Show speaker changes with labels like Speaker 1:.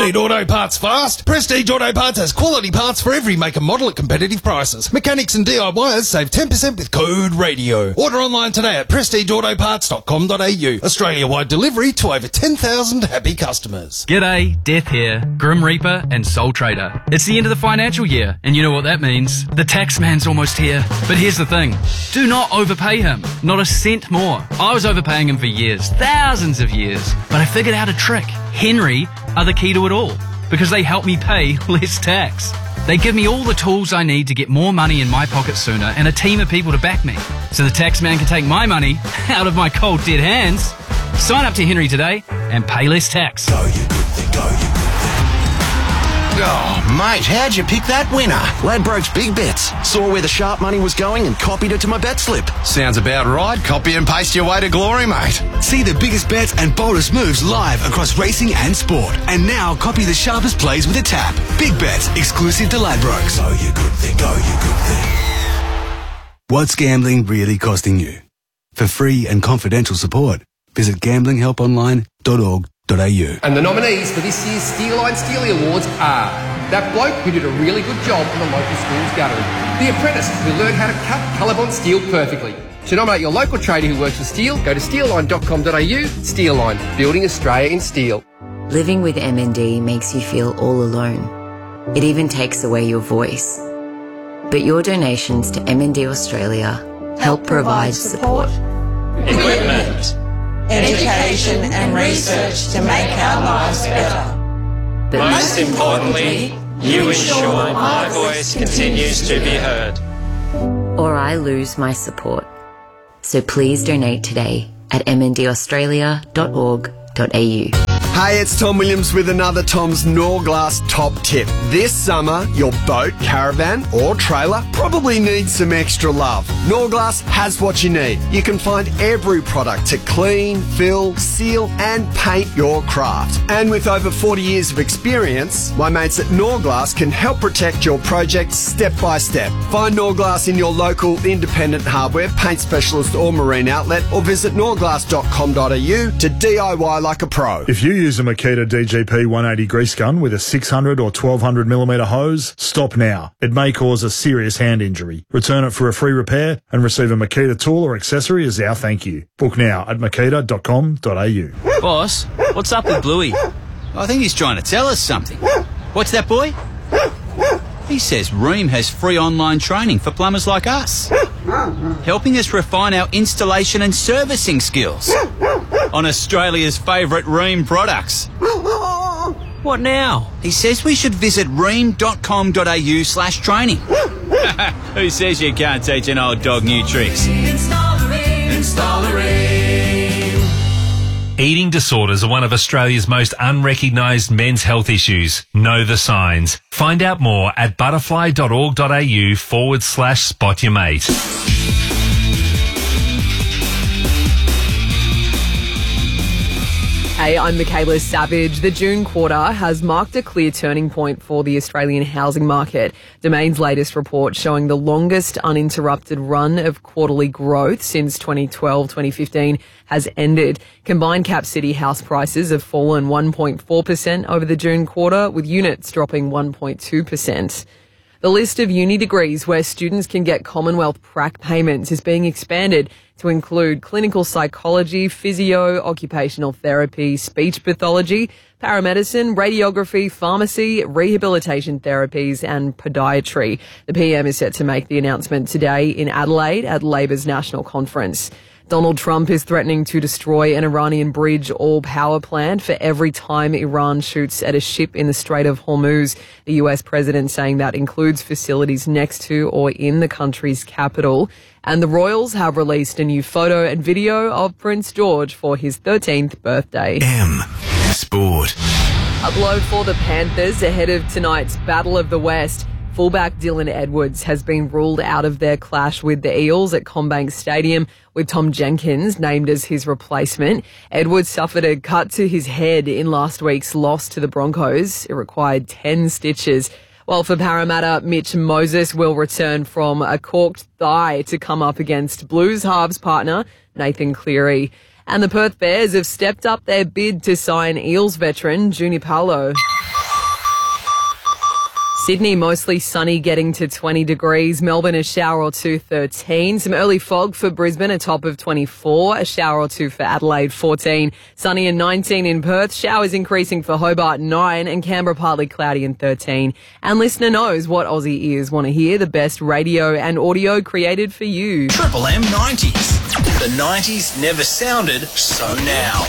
Speaker 1: Need auto parts fast? Prestige Auto Parts has quality parts for every make and model at competitive prices. Mechanics and DIYers save 10% with code RADIO. Order online today at prestigeautoparts.com.au. Australia-wide delivery to over 10,000 happy customers.
Speaker 2: G'day, Death here, Grim Reaper and Soul Trader. It's the end of the financial year, and you know what that means. The tax man's almost here. But here's the thing. Do not overpay him. Not a cent more. I was overpaying him for years, thousands of years. But I figured out a trick. Henry are the key to it all, because they help me pay less tax. They give me all the tools I need to get more money in my pocket sooner and a team of people to back me, so the tax man can take my money out of my cold dead hands. Sign up to Henry today and pay less tax.
Speaker 3: Go, you good thing, go, you good thing.
Speaker 4: Oh, mate, how'd you pick that winner? Ladbrokes Big Bets. Saw where the sharp money was going and copied it to my bet slip.
Speaker 3: Sounds about right. Copy and paste your way to glory, mate.
Speaker 5: See the biggest bets and boldest moves live across racing and sport. And now copy the sharpest plays with a tap. Big Bets, exclusive to Ladbrokes.
Speaker 3: Go, you good thing, go, you good thing.
Speaker 5: What's gambling really costing you? For free and confidential support, visit gamblinghelponline.org.au.
Speaker 6: And the nominees for this year's Steelline Steely Awards are that bloke who did a really good job in the local school's guttering, the apprentice who learned how to cut Colorbond steel perfectly. To nominate your local trader who works with steel, go to steelline.com.au. Steelline, building Australia in steel.
Speaker 7: Living with MND makes you feel all alone. It even takes away your voice. But your donations to MND Australia help provide support,
Speaker 8: equipment, education and research to make our lives better.
Speaker 7: but
Speaker 8: Most importantly, you ensure my voice continues to be heard.
Speaker 7: or I lose my support. So please donate today at mndaustralia.org.au.
Speaker 9: Hey, it's Tom Williams with another Tom's Norglass top tip. This summer, your boat, caravan or trailer probably needs some extra love. Norglass has what you need. You can find every product to clean, fill, seal and paint your craft. And with over 40 years of experience, my mates at Norglass can help protect your project step by step. Find Norglass in your local independent hardware, paint specialist or marine outlet, or visit norglass.com.au to DIY like a pro.
Speaker 10: If you use a Makita DGP 180 grease gun with a 600 or 1200mm hose, stop now. It may cause a serious hand injury. Return it for a free repair and receive a Makita tool or accessory as our thank you. Book now at makita.com.au.
Speaker 2: Boss, what's up with Bluey?
Speaker 11: I think he's trying to tell us something. What's that, boy? He says Ream has free online training for plumbers like us, helping us refine our installation and servicing skills on Australia's favourite Ream products.
Speaker 2: What now?
Speaker 11: He says we should visit ream.com.au/training. Who says you can't teach an old dog new tricks?
Speaker 8: Install the Ream. Install the Ream.
Speaker 12: Eating disorders are one of Australia's most unrecognised men's health issues. Know the signs. Find out more at butterfly.org.au/spot your mate.
Speaker 13: Hey, I'm Michaela Savage. The June quarter has marked a clear turning point for the Australian housing market. Domain's latest report showing the longest uninterrupted run of quarterly growth since 2012-2015 has ended. Combined cap city house prices have fallen 1.4% over the June quarter, with units dropping 1.2%. The list of uni degrees where students can get Commonwealth prac payments is being expanded to include clinical psychology, physio, occupational therapy, speech pathology, paramedicine, radiography, pharmacy, rehabilitation therapies and podiatry. The PM is set to make the announcement today in Adelaide at Labor's National Conference. Donald Trump is threatening to destroy an Iranian bridge or power plant for every time Iran shoots at a ship in the Strait of Hormuz. The US president saying that includes facilities next to or in the country's capital. And the Royals have released a new photo and video of Prince George for his 13th birthday.
Speaker 5: Sport.
Speaker 13: A blow for the Panthers ahead of tonight's Battle of the West. Fullback Dylan Edwards has been ruled out of their clash with the Eels at CommBank Stadium, with Tom Jenkins named as his replacement. Edwards suffered a cut to his head in last week's loss to the Broncos. It required 10 stitches. While for Parramatta, Mitch Moses will return from a corked thigh to come up against Blues halves partner Nathan Cleary. And the Perth Bears have stepped up their bid to sign Eels veteran Junior Paulo. Sydney, mostly sunny, getting to 20 degrees. Melbourne, a shower or two, 13. Some early fog for Brisbane, a top of 24. A shower or two for Adelaide, 14. Sunny and 19 in Perth. Showers increasing for Hobart, 9. And Canberra, partly cloudy and 13. And listener knows what Aussie ears want to hear. The best radio and audio created for you.
Speaker 14: Triple M 90s. The 90s never sounded so now.